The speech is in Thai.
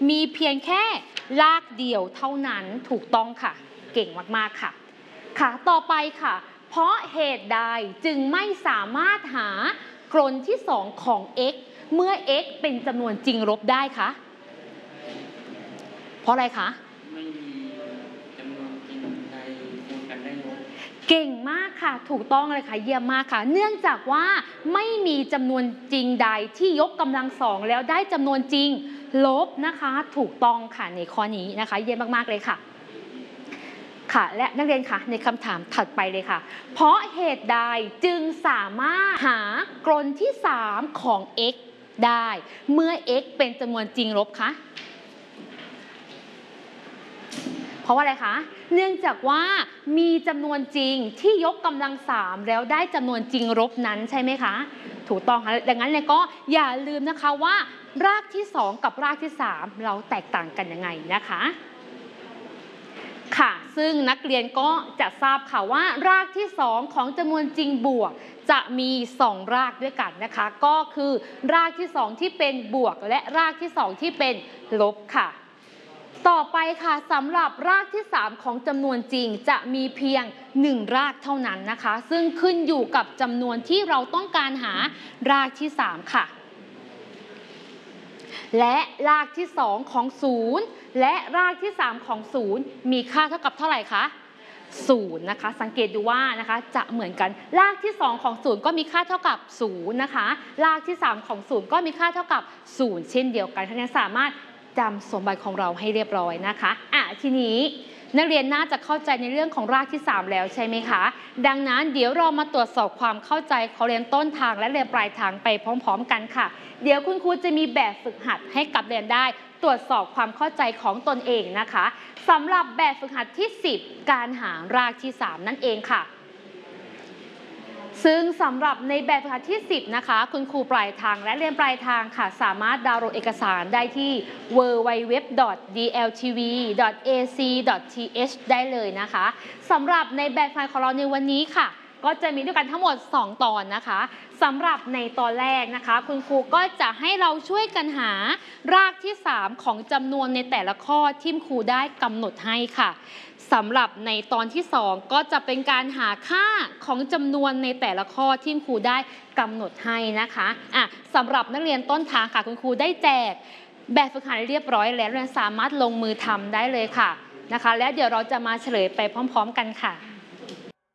มีเพียงแค่รากเดียวเท่านั้นถูกต้องค่ะเก่งมากๆค่ะค่ะต่อไปค่ะเพราะเหตุใดจึงไม่สามารถหากรนที่2ของ x เมื่อ x เป็นจำนวนจริงลบได้คะเพราะอะไรคะไม่มีจำนวนจริงใดคูณกันได้ลบเก่งมากค่ะถูกต้องเลยค่ะเยี่ยมมากค่ะเนื่องจากว่าไม่มีจำนวนจริงใดที่ยกกำลังสองแล้วได้จำนวนจริงลบนะคะถูกต้องค่ะในข้อนี้นะคะเยี่ยมมากๆเลยค่ะค่ะและนักเรียนค่ะในคำถามถัดไปเลยค่ะเพราะเหตุใดจึงสามารถหากรนที่3ของ x ได้เมื่อ x เป็นจำนวนจริงลบคะเพราะว่าอะไรคะเนื่องจากว่ามีจำนวนจริงที่ยกกำลัง3แล้วได้จำนวนจริงลบนั้นใช่ไหมคะถูกต้องค่ะดังนั้นเนี่ยก็อย่าลืมนะคะว่ารากที่2กับรากที่3เราแตกต่างกันยังไงนะคะค่ะซึ่งนักเรียนก็จะทราบค่ะว่ารากที่2ของจำนวนจริงบวกจะมี2รากด้วยกันนะคะก็คือรากที่2ที่เป็นบวกและรากที่2ที่เป็นลบค่ะต่อไปค่ะสำหรับรากที่3ของจำนวนจริงจะมีเพียง1รากเท่านั้นนะคะซึ่งขึ้นอยู่กับจำนวนที่เราต้องการหารากที่3ค่ะและรากที่2ของ0และรากที่3ของ0มีค่าเท่ากับเท่าไหร่คะ0นะคะสังเกตดูว่านะคะจะเหมือนกันรากที่2ของ0ก็มีค่าเท่ากับ0นะคะรากที่3ของ0ก็มีค่าเท่ากับ0เช่นเดียวกันท่านสามารถจำสมบัติของเราให้เรียบร้อยนะคะทีนี้นักเรียนน่าจะเข้าใจในเรื่องของรากที่3แล้วใช่ไหมคะดังนั้นเดี๋ยวเรามาตรวจสอบความเข้าใจของเรียนต้นทางและเรียนปลายทางไปพร้อมๆกันค่ะเดี๋ยวคุณครูจะมีแบบฝึกหัดให้กับเรียนได้ตรวจสอบความเข้าใจของตนเองนะคะสำหรับแบบฝึกหัดที่10การหารากที่3นั่นเองค่ะซึ่งสำหรับในแบบฝึกหัดที่10นะคะคุณครูปลายทางและเรียนปลายทางค่ะสามารถดาวน์โหลดเอกสารได้ที่ www.dltv.ac.th ได้เลยนะคะสำหรับในแบบฝึกหัดของเราในวันนี้ค่ะก็จะมีด้วยกันทั้งหมด2ตอนนะคะสำหรับในตอนแรกนะคะคุณครูก็จะให้เราช่วยกันหารากที่3ของจำนวนในแต่ละข้อที่ครูได้กำหนดให้ค่ะสำหรับในตอนที่2ก็จะเป็นการหาค่าของจำนวนในแต่ละข้อที่ครูได้กำหนดให้นะคะสำหรับนักเรียนต้นทางค่ะคุณครูได้แจกแบบฝึกหัดเรียบร้อยแล้วเรียนสามารถลงมือทำได้เลยค่ะนะคะและเดี๋ยวเราจะมาเฉลยไปพร้อมๆกันค่ะ